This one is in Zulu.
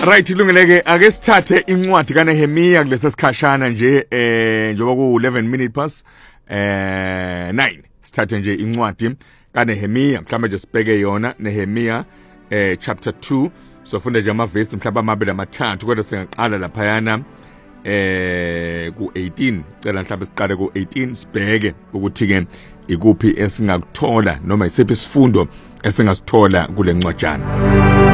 Right, ilungeleke ake sithathe incwadi kaNehemiya kulesi sikhashana nje njengoba ku 11 minutes past 9 sithathe nje incwadi kaNehemiya mhlawumbe nje sibheke yona Nehemiya chapter 2 sofunda nje amavesi mhlawumbe amabili amathathu kodwa singaqala lapha yana ku 18 cela mhlawumbe siqale ku 18 sibheke ukuthi ke ikuphi esingakuthola noma isiphi isifundo esingasithola kule ncwajana.